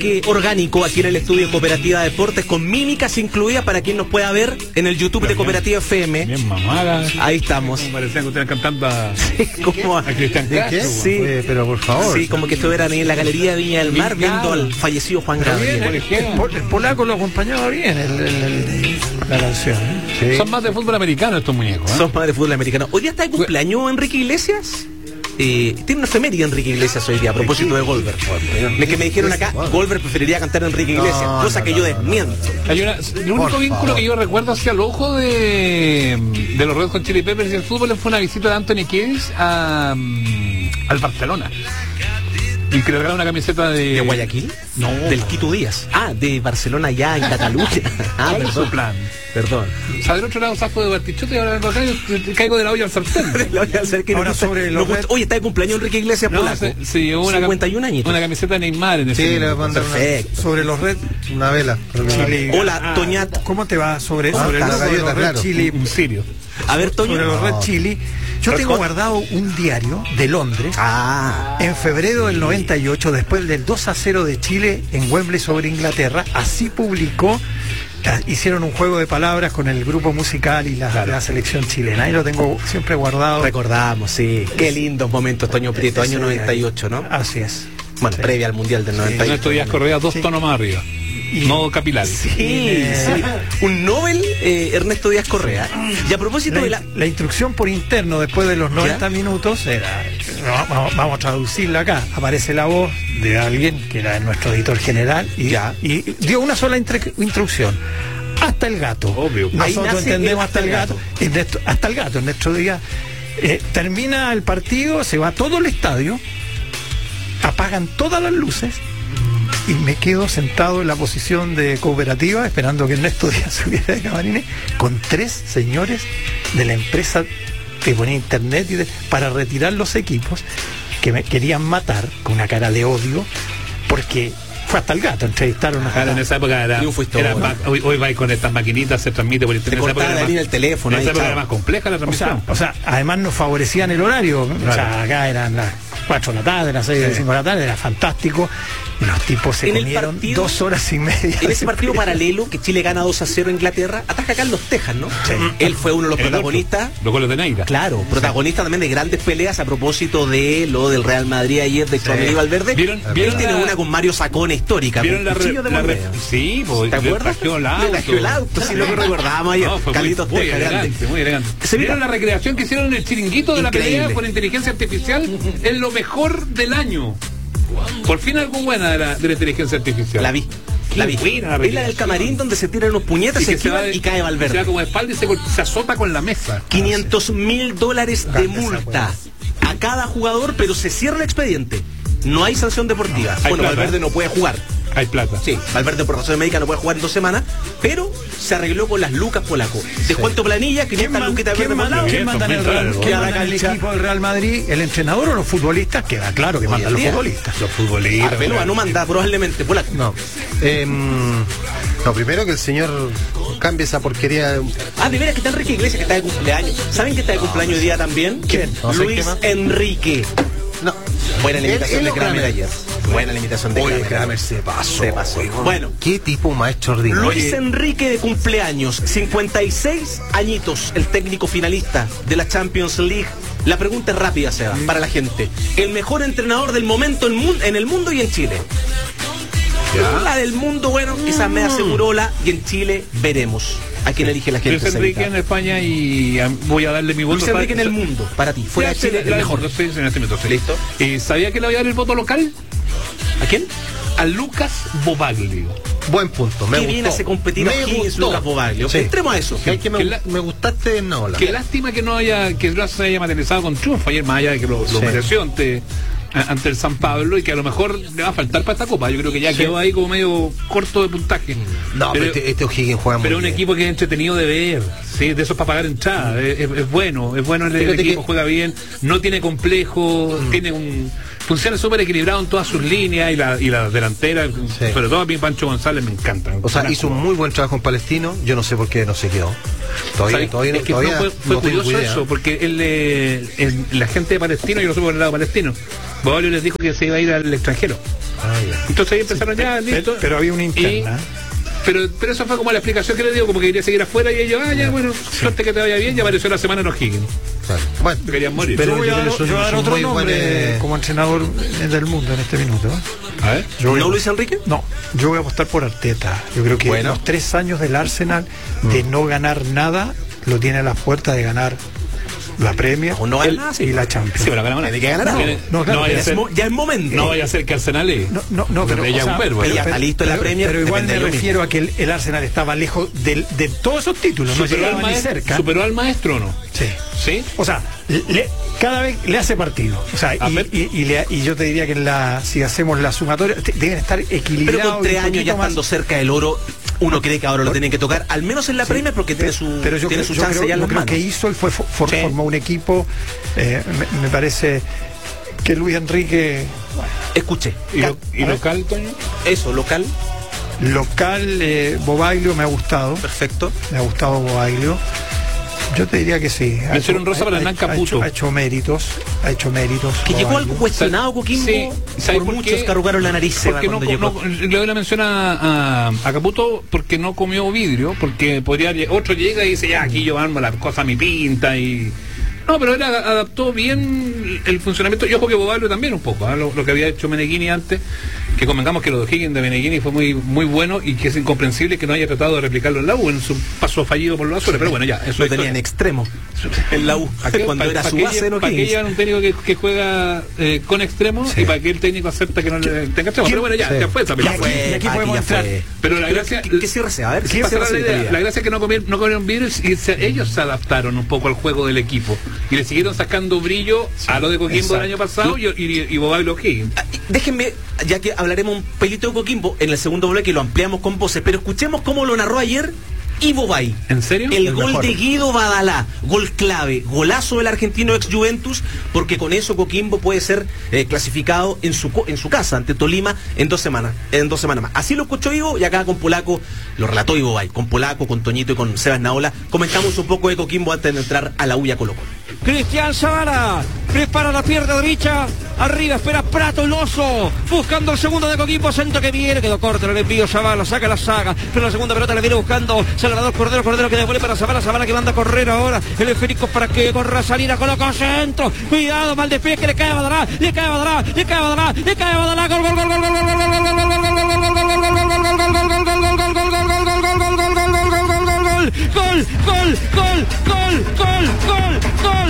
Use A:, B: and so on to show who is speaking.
A: orgánico aquí en el estudio de Cooperativa Deportes, con mímicas incluidas para quien nos pueda ver en el YouTube de Cooperativa FM.
B: Bien mamada.
A: Ahí estamos.
B: Parecían que ustedes cantando a Cristian Castro.
A: Sí,
C: pero por favor.
A: Sí, como que estuvieran ahí en la Galería de Viña del Mar viendo al fallecido Juan Gabriel.
C: El polaco lo acompañaba bien la canción.
B: Sí. Son más de fútbol americano estos muñecos.
A: Son más de fútbol americano. Hoy día está de cumpleaños Enrique Iglesias. Tiene una efeméride Enrique Iglesias hoy día a propósito de Goldberg. Es que me dijeron acá, Goldberg preferiría cantar a Enrique Iglesias, cosa que yo desmiento.
B: El único vínculo que yo recuerdo hacia el ojo de los Red Hot Chili Peppers y el fútbol fue una visita de Anthony Kiedis al Barcelona. Y que le regalaron una camiseta
A: ¿De Guayaquil?
B: No.
A: Del Quito Díaz. De Barcelona ya en Cataluña.
B: ¿Cuál es su plan?
A: Perdón.
B: O sea, del otro lado saco de Bartichotto y ahora vengo acá y caigo de la olla al sartén.
A: Ahora sobre los Oye, está de cumpleaños Enrique Iglesias polaco.
B: Sí, llevó
A: 51 añitos.
B: Una camiseta de Neymar en ese
C: Sí, le voy a mandar
A: perfecto.
C: sobre los Red, una vela.
A: Chile. Hola, Toñat.
D: ¿Cómo te va sobre
C: la
D: los
C: gaviota,
D: Red
C: claro.
D: Chili?
B: Un sirio.
A: A ver, Toño.
D: Sobre los Red Chili. Yo tengo guardado un diario de Londres. En febrero del 98, después del 2-0 de Chile en Wembley sobre Inglaterra, así publicó. Hicieron un juego de palabras con el grupo musical y la selección chilena. Ahí lo tengo siempre guardado.
A: Recordamos, sí. Qué lindos momentos, Toño Prieto, año 98, ¿no?
D: Así es.
A: Bueno,
D: sí.
A: Previa al Mundial del 98.
B: Ernesto Díaz Correa, 2 tonos más arriba. No capilar.
A: Sí. Un Nobel, Ernesto Díaz Correa. Y a propósito de
D: la instrucción por interno después de los 90 minutos era, vamos a traducirla acá, aparece la voz de alguien que era nuestro editor general y dio una sola instrucción: hasta el gato.
B: Obvio.
D: Nosotros entendemos hasta el gato. Hasta el gato. En nuestro día termina el partido, se va todo el estadio, apagan todas las luces y me quedo sentado en la posición de Cooperativa esperando que Ernesto Díaz subiera de camarines con 3 señores de la empresa que ponía internet para retirar los equipos, que me querían matar con una cara de odio porque fue hasta el gato. Entrevistaron a
B: en esa época hoy vais con estas maquinitas, se transmite por internet.
A: Te cortaba la línea del teléfono.
B: En esa época era más compleja la transmisión.
D: O sea, además nos favorecían el horario. Claro. O sea, acá eran las 4 de la tarde, las 6 de las 5 de la tarde, era fantástico. Y los tipos se comieron 2 horas y media.
A: En ese partido paralelo, que Chile gana 2-0 a Inglaterra, ataca a Carlos Tejas, ¿no? Sí. Él fue uno de los protagonistas.
B: Los goles de Neira.
A: Claro, protagonista también de grandes peleas a propósito de lo del Real Madrid ayer de Chomel Valverde.
B: ¿Vieron
A: tiene una con Mario Sacone histórica.
B: ¿Vieron la
A: sí,
B: pues,
A: ¿te acuerdas?
B: Le
A: tajeó el auto, sí, lo que recordábamos ayer. Carlitos Tejas, grande.
B: Muy elegante. ¿Vieron la recreación que hicieron en el chiringuito de la pelea con inteligencia artificial? Es lo mejor del año. Por fin algo buena de la inteligencia artificial.
A: La vi. Es la del camarín donde se tiran unos puñetas y cae Valverde.
B: Se va como de espalda y se azota con la mesa.
A: $500,000 de multa a cada jugador, pero se cierra el expediente. No hay sanción deportiva. Bueno, Valverde no puede jugar.
B: Hay plata.
A: Sí, Valverde por razón médica no puede jugar en 2 semanas, pero se arregló con las lucas polaco. Descuento planilla, 500 luquitas de verde.
D: ¿Quién manda en el equipo del Real Madrid? ¿El entrenador o los futbolistas? Queda claro que mandan los futbolistas.
B: Los futbolistas.
A: Arbeloa no manda probablemente polaco.
C: No. No, primero que el señor cambie esa porquería.
A: De veras que está Enrique Iglesias, que está de cumpleaños. ¿Saben que está de cumpleaños hoy día también?
D: ¿Quién?
A: Luis Enrique.
C: No.
A: Buena limitación de Kramer ayer. Buena limitación de Kramer.
C: Kramer se pasó.
A: Bueno,
C: qué tipo más extraordinario.
A: Luis Enrique de cumpleaños, 56 añitos, el técnico finalista de la Champions League. La pregunta es rápida, Seba, para la gente. El mejor entrenador del momento en el mundo y en Chile. La del mundo, bueno, esa me aseguró y en Chile veremos a quién elige la gente.
B: Luis Enrique en España y voy a darle mi voto.
A: Luis Enrique en el mundo, para ti. Fuera de Chile, el mejor.
B: ¿Listo? ¿Sabía que le voy a dar el voto local?
A: ¿A quién?
B: A Lucas Bobaglio.
C: Buen punto,
A: me gustó. Qué bien hace competir a Higgins, Lucas Bobaglio. Sí. Entremos a eso.
C: Me gustaste en Nola.
B: Qué lástima que no se haya materializado con triunfo ayer, más allá de que lo mereció ante el San Pablo, y que a lo mejor le va a faltar para esta copa. Yo creo que ya quedó ahí como medio corto de puntaje.
C: No, pero este O'Higgins juega muy bien.
B: Pero un equipo que es entretenido de ver, ¿sí? De esos para pagar entrada. Es bueno el equipo, juega bien, no tiene complejo, funciona súper equilibrado en todas sus líneas y la delantera, sobre todo a mí Pancho González me encanta.
C: O sea, hizo un muy buen trabajo en Palestino. Yo no sé por qué no se quedó. Todavía
B: fue curioso eso, porque la gente de Palestino, yo no sé por el lado palestino, Bobalio les dijo que se iba a ir al extranjero. Entonces ahí empezaron listo.
D: Pero había una interna.
B: Pero eso fue como la explicación que le dio, como que quería seguir afuera y ellos, bueno, suerte que te vaya bien, ya apareció la semana en O'Higgins.
C: Claro. Bueno,
B: querían morir.
D: Pero yo voy a dar otro nombre como entrenador del mundo en este minuto.
B: A ver.
A: ¿No Luis Enrique?
D: No, yo voy a apostar por Arteta. Yo creo que los 3 años del Arsenal de no ganar nada lo tiene a las puertas de ganar la Premier
A: o no ganar
D: y la Champions.
B: Sí, pero ganamos.
A: Tiene que ganar. Ya es momento.
B: No vaya a ser que Arsenal
D: pero
B: ya un verbo.
A: Pero ya está listo en la Premier.
D: Pero igual me refiero a que el Arsenal estaba lejos de todos esos títulos. No llegaba ni cerca.
B: ¿Superó al maestro o no?
D: Sí. O sea, cada vez le hace partido. O sea, y yo te diría que si hacemos la sumatoria, deben estar equilibrados.
A: Pero con 3 años ya estando cerca del oro, uno cree que ahora lo tienen que tocar, al menos en la Premier, porque tiene su chance ya en las manos.
D: Lo que hizo, él formó un equipo, me parece que Luis Enrique...
A: Escuche.
B: ¿Y local, Toño?
A: Eso, local.
D: Bobaglio me ha gustado.
A: Perfecto.
D: Me ha gustado Bobaglio. Yo te diría que sí.
B: Mención rosa para Hernán Caputo.
D: Ha hecho méritos.
A: Que llegó algo cuestionado, Coquimbo. Por muchos que arrugaron la nariz.
B: Porque le doy la mención a Caputo porque no comió vidrio, porque otro llega y dice, ya, aquí yo armo la cosa a mi pinta y... No, pero él adaptó bien el funcionamiento. Yo creo que Bobalio también un poco, lo que había hecho Meneghini antes, que convengamos que lo de Higgins de Meneghini fue muy, muy bueno y que es incomprensible que no haya tratado de replicarlo en la U en su paso fallido por los Azules, pero bueno, ya, eso
A: lo tenía en extremo en la U cuando era su base en O'Higgins.
B: ¿Para qué llevan un técnico que juega con extremos y para que el técnico acepta que no le tenga extremos? Pero bueno, ya fue esa película.
D: Y aquí podemos entrar.
B: Pero la gracia...
A: ¿Qué cierre sea? A ver,
B: la gracia es que no comieron vidrio y ellos se adaptaron un poco al juego del equipo y le siguieron sacando brillo a lo de Coquimbo del año pasado y Bobalio O'Higgins.
A: Déjenme, ya que hablaremos un pelito de Coquimbo en el segundo bloque y lo ampliamos con voces, pero escuchemos cómo lo narró ayer Ivo Bay.
B: ¿En serio?
A: El gol mejor de Guido Badalá, gol clave, golazo del argentino ex Juventus, porque con eso Coquimbo puede ser clasificado en su casa ante Tolima en 2 semanas más. Así lo escuchó Ivo y acá con Polaco lo relató Ivo Bay, con Polaco, con Toñito y con Sebas Naola. Comentamos un poco de Coquimbo antes de entrar a la Ulla Colo Colo.
E: Cristian Zavala prepara la pierna derecha, arriba espera Prato el oso, buscando el segundo de Coquimbo, centro que viene, quedó corto el envío, Zavala saca la saga, pero la segunda pelota la viene buscando Salvador Cordero que devuelve para Zavala que manda a correr ahora, el esférico para que corra Salina, coloca centro, cuidado, mal despeje, que le cae a Badalá, gol,